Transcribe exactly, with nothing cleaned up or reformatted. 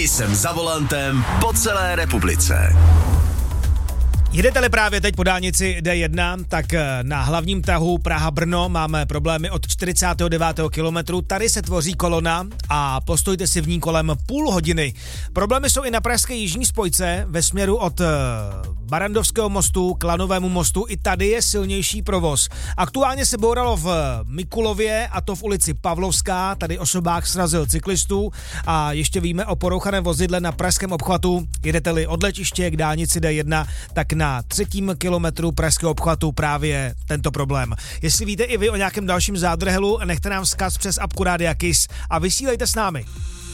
jsem za volantem po celé republice. Jedete-li právě teď po dálnici D jedna, tak na hlavním tahu Praha-Brno máme problémy od čtyřicátého devátého kilometru. Tady se tvoří kolona a postojte si v ní kolem půl hodiny. Problémy jsou i na pražské jižní spojce ve směru od Barandovského mostu k Lanovému mostu. I tady je silnější provoz. Aktuálně se bouralo v Mikulově, a to v ulici Pavlovská. Tady osobák srazil cyklistu a ještě víme o porouchaném vozidle na pražském obchvatu. Jedete-li od letiště k dálnici D jedna, tak na na třetím kilometru pražského obchvatu právě tento problém. Jestli víte i vy o nějakém dalším zádrhelu, nechte nám vzkaz přes apku Rádia Kiss a vysílejte s námi.